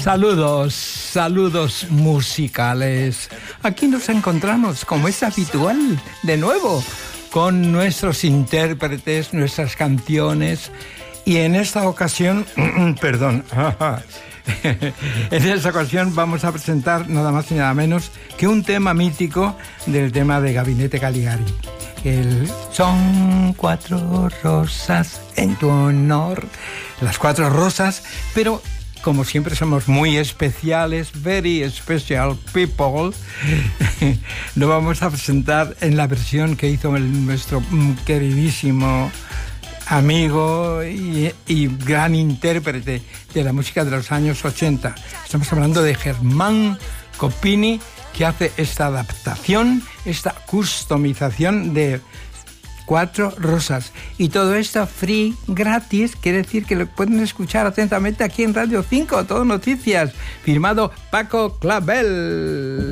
Saludos musicales. Aquí nos encontramos, como es habitual, de nuevo, con nuestros intérpretes, nuestras canciones. Y en esta ocasión, perdón, en esta ocasión vamos a presentar nada más y nada menos que un tema mítico del tema de Gabinete Caligari. Son 4 rosas en tu honor, las 4 rosas, pero como siempre somos muy especiales, very special people, lo vamos a presentar en la versión que hizo nuestro queridísimo amigo y gran intérprete de la música de los años 80. Estamos hablando de Germán Copini, que hace esta adaptación, esta customización de 4 rosas. Y todo esto free, gratis, quiere decir que lo pueden escuchar atentamente aquí en Radio 5, Todo Noticias, firmado Paco Clavel.